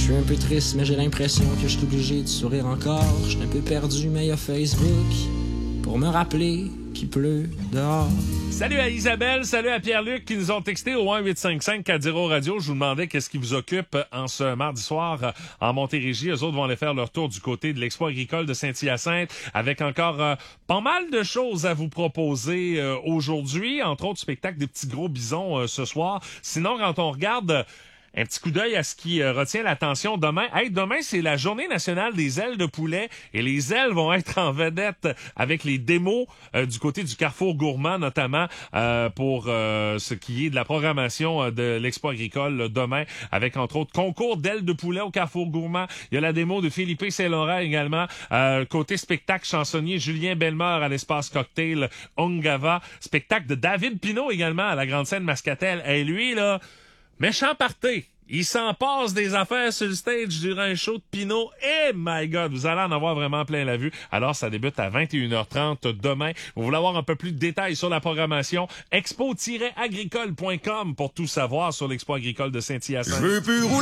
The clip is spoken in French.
suis un peu triste, mais j'ai l'impression que je suis obligé de sourire encore. Je suis un peu perdu, mais il y a Facebook pour me rappeler qu'il pleut dehors. Salut à Isabelle, salut à Pierre-Luc qui nous ont texté au 1-855-4-0 Radio. Je vous demandais qu'est-ce qui vous occupe en ce mardi soir en Montérégie. Eux autres vont aller faire leur tour du côté de l'Expo agricole de Saint-Hyacinthe avec encore pas mal de choses à vous proposer aujourd'hui. Entre autres, spectacle des petits gros bisons ce soir. Sinon, quand on regarde... un petit coup d'œil à ce qui retient l'attention demain. Hey, demain, c'est la journée nationale des ailes de poulet et les ailes vont être en vedette avec les démos du côté du Carrefour Gourmand, notamment pour ce qui est de la programmation de l'Expo agricole demain, avec entre autres concours d'ailes de poulet au Carrefour Gourmand. Il y a la démo de Philippe Saint-Laurent également. Côté spectacle chansonnier, Julien Bellemare à l'Espace Cocktail Ongava. Spectacle de David Pinault également à la Grande Scène Mascatel. Et lui, là... méchant party. Il s'en passe des affaires sur le stage durant un show de Pinot. Eh my God, vous allez en avoir vraiment plein la vue. Alors, ça débute à 21h30 demain. Vous voulez avoir un peu plus de détails sur la programmation? Expo-agricole.com pour tout savoir sur l'Expo agricole de Saint-Hyacinthe.